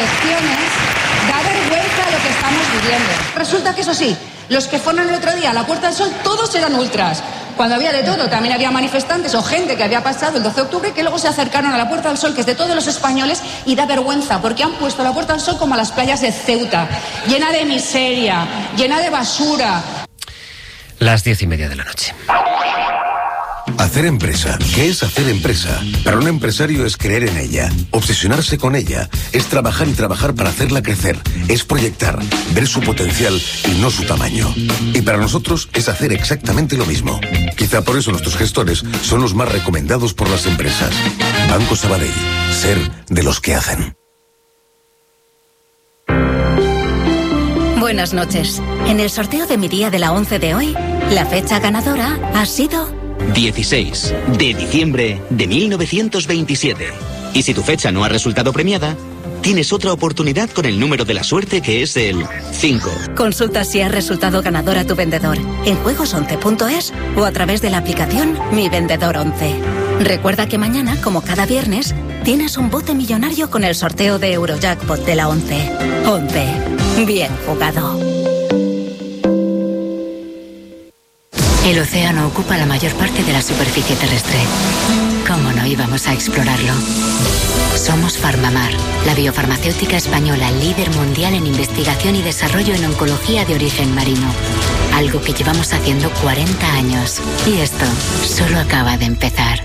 elecciones, da vergüenza lo que estamos viviendo. Resulta que eso sí, los que fueron el otro día a la Puerta del Sol, todos eran ultras. Cuando había de todo, también había manifestantes o gente que había pasado el 12 de octubre que luego se acercaron a la Puerta del Sol, que es de todos los españoles, y da vergüenza, porque han puesto la Puerta del Sol como a las playas de Ceuta, llena de miseria, llena de basura. Las 10:30 de la noche. Hacer empresa. ¿Qué es hacer empresa? Para un empresario es creer en ella, obsesionarse con ella, es trabajar y trabajar para hacerla crecer, es proyectar, ver su potencial y no su tamaño. Y para nosotros es hacer exactamente lo mismo. Quizá por eso nuestros gestores son los más recomendados por las empresas. Banco Sabadell. Ser de los que hacen. Buenas noches. En el sorteo de mi día de la 11 de hoy, la fecha ganadora ha sido 16 de diciembre de 1927. Y si tu fecha no ha resultado premiada, tienes otra oportunidad con el número de la suerte, que es el 5. Consulta si ha resultado ganador a tu vendedor en juegos11.es o a través de la aplicación Mi Vendedor 11. Recuerda que mañana, como cada viernes, tienes un bote millonario con el sorteo de Eurojackpot de la 11. 11. Bien jugado. El océano ocupa la mayor parte de la superficie terrestre. ¿Cómo no íbamos a explorarlo? Somos Farmamar, la biofarmacéutica española líder mundial en investigación y desarrollo en oncología de origen marino. Algo que llevamos haciendo 40 años. Y esto solo acaba de empezar.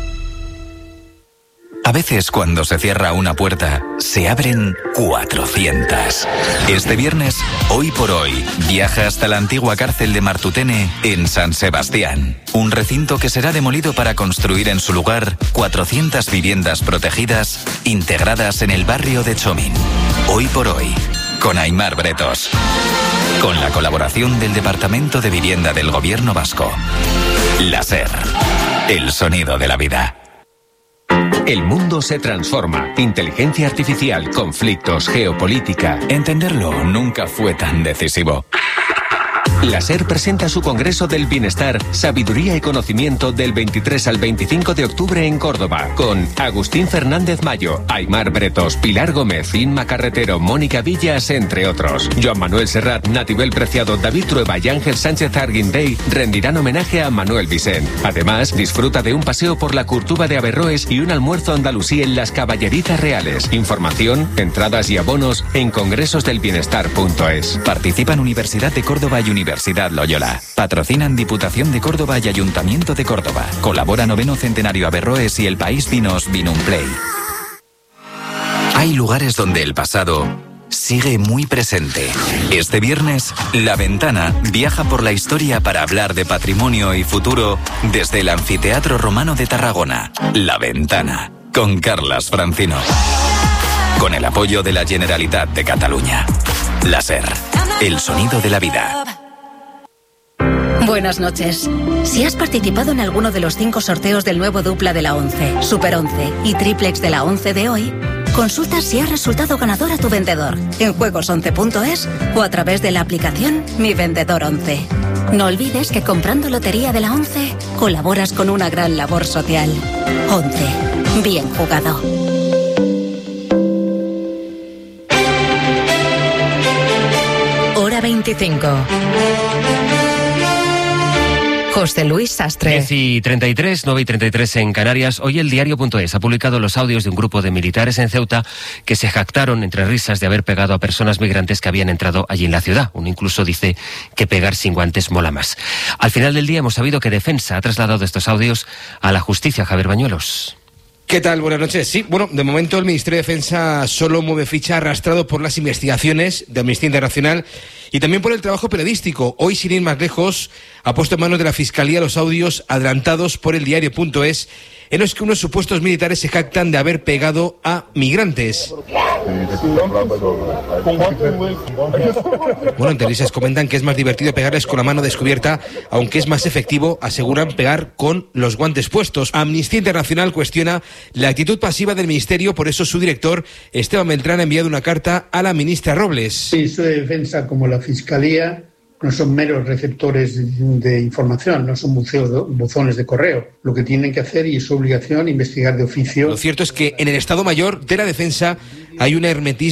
A veces, cuando se cierra una puerta, se abren 400. Este viernes, Hoy por Hoy, viaja hasta la antigua cárcel de Martutene, en San Sebastián. Un recinto que será demolido para construir en su lugar 400 viviendas protegidas, integradas en el barrio de Chomín. Hoy por Hoy, con Aimar Bretos. Con la colaboración del Departamento de Vivienda del Gobierno Vasco. La SER, el sonido de la vida. El mundo se transforma. Inteligencia artificial, conflictos, geopolítica. Entenderlo nunca fue tan decisivo. La SER presenta su Congreso del Bienestar, Sabiduría y Conocimiento del 23 al 25 de octubre en Córdoba, con Agustín Fernández Mayo, Aimar Bretos, Pilar Gómez, Inma Carretero, Mónica Villas, entre otros. Joan Manuel Serrat, Natibel Preciado, David Trueba y Ángel Sánchez Arguindey rendirán homenaje a Manuel Vicent. Además, disfruta de un paseo por la Curtuba de Averroes y un almuerzo andalusí en las Caballeritas Reales. Información, entradas y abonos en congresosdelbienestar.es. Participan Universidad de Córdoba y Universidad Loyola. Patrocinan Diputación de Córdoba y Ayuntamiento de Córdoba. Colabora 9º Centenario Averroes y El País Vinos Vinumplay. Hay lugares donde el pasado sigue muy presente. Este viernes, La Ventana viaja por la historia para hablar de patrimonio y futuro desde el Anfiteatro Romano de Tarragona. La Ventana, con Carlas Francino. Con el apoyo de la Generalitat de Cataluña. La SER, el sonido de la vida. Buenas noches. Si has participado en alguno de los 5 sorteos del nuevo dupla de la 11, Super 11 y Triplex de la 11 de hoy, consulta si ha resultado ganador a tu vendedor en juegos11.es o a través de la aplicación Mi Vendedor 11. No olvides que comprando Lotería de la 11 colaboras con una gran labor social. 11. Bien jugado. Hora 25. José Luis Sastre. 10:33, 9:33 en Canarias. Hoy el diario.es ha publicado los audios de un grupo de militares en Ceuta que se jactaron entre risas de haber pegado a personas migrantes que habían entrado allí en la ciudad. Uno incluso dice que pegar sin guantes mola más. Al final del día hemos sabido que Defensa ha trasladado estos audios a la justicia. Javier Bañuelos. ¿Qué tal? Buenas noches. Sí, bueno, de momento el Ministerio de Defensa solo mueve ficha arrastrado por las investigaciones de Amnistía Internacional y también por el trabajo periodístico. Hoy, sin ir más lejos, ha puesto en manos de la Fiscalía los audios adelantados por el diario.es en los que unos supuestos militares se jactan de haber pegado a migrantes. Bueno, entre risas comentan que es más divertido pegarles con la mano descubierta, aunque es más efectivo, aseguran, pegar con los guantes puestos. Amnistía Internacional cuestiona la actitud pasiva del Ministerio, por eso su director, Esteban Beltrán, ha enviado una carta a la ministra Robles. El Ministerio de Defensa, como la Fiscalía, no son meros receptores de información, no son buzones de correo. Lo que tienen que hacer, y es su obligación, investigar de oficio. Lo cierto es que en el Estado Mayor de la Defensa hay un hermetismo